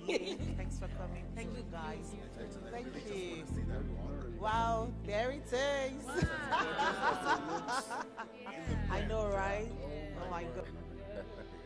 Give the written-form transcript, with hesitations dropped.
Thanks for coming. Thank you, guys. Thank you. Wow, there it is. I know, right? Oh my God.